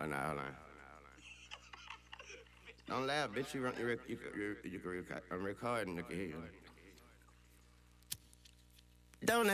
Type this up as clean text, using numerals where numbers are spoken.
on, hold on. Don't laugh, bitch. You can record. I'm recording. You can hear you. Don't